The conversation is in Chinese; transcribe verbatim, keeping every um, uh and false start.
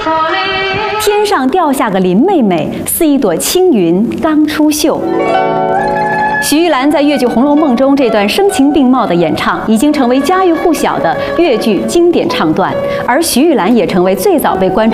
天上掉下个林妹妹，似一朵青云刚出岫。徐玉兰在越剧《红楼梦》中这段声情并茂的演唱，已经成为家喻户晓的越剧经典唱段，而徐玉兰也成为最早被观